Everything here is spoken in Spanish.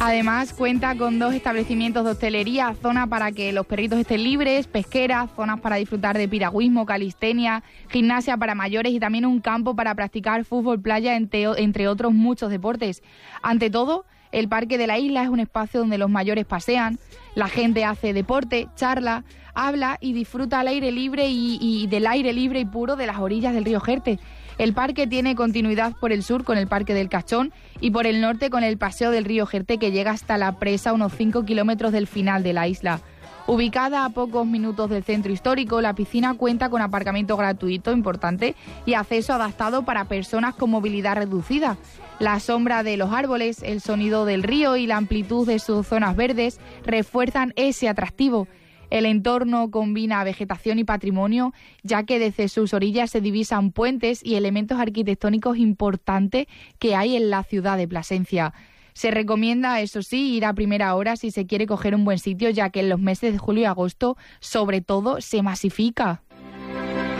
Además, cuenta con 2 establecimientos de hostelería, zona para que los perritos estén libres, pesqueras, zonas para disfrutar de piragüismo, calistenia, gimnasia para mayores y también un campo para practicar fútbol, playa, entre otros muchos deportes. Ante todo, el Parque de la Isla es un espacio donde los mayores pasean, la gente hace deporte, charla, habla y disfruta al aire libre y del aire libre y puro de las orillas del río Jerte. El parque tiene continuidad por el sur con el Parque del Cachón y por el norte con el Paseo del Río Jerte, que llega hasta la presa, unos 5 kilómetros del final de la isla. Ubicada a pocos minutos del centro histórico, la piscina cuenta con aparcamiento gratuito, importante, y acceso adaptado para personas con movilidad reducida. La sombra de los árboles, el sonido del río y la amplitud de sus zonas verdes refuerzan ese atractivo. El entorno combina vegetación y patrimonio, ya que desde sus orillas se divisan puentes y elementos arquitectónicos importantes que hay en la ciudad de Plasencia. Se recomienda, eso sí, ir a primera hora si se quiere coger un buen sitio, ya que en los meses de julio y agosto, sobre todo, se masifica.